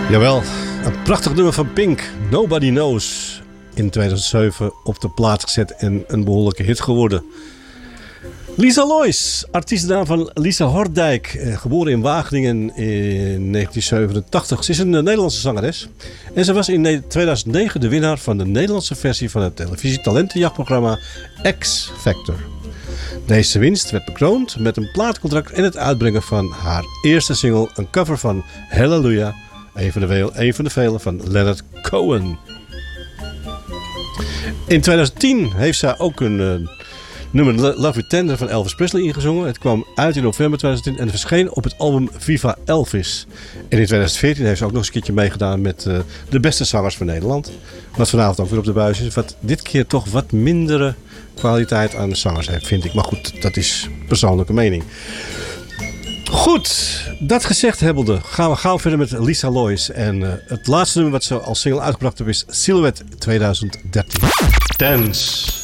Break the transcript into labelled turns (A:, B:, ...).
A: Jawel, een prachtig nummer van Pink, Nobody Knows. In 2007 op de plaats gezet en een behoorlijke hit geworden. Lisa Lois, artiestennaam van Lisa Hordijk, geboren in Wageningen in 1987. Ze is een Nederlandse zangeres. En ze was in 2009 de winnaar van de Nederlandse versie van het televisietalentenjachtprogramma X Factor. Deze winst werd bekroond met een plaatcontract en het uitbrengen van haar eerste single, een cover van Hallelujah, een van de vele van Leonard Cohen. In 2010 heeft zij ook een nummer Love You Tender van Elvis Presley ingezongen. Het kwam uit in november 2010 en verscheen op het album Viva Elvis. En in 2014 heeft ze ook nog eens een keertje meegedaan met de beste zangers van Nederland. Wat vanavond ook weer op de buis is. Wat dit keer toch wat mindere kwaliteit aan de zangers heeft, vind ik. Maar goed, dat is persoonlijke mening. Goed, dat gezegd hebbende gaan we gauw verder met Lisa Lois. En het laatste nummer wat ze als single uitgebracht heeft is Silhouette 2013. Dance.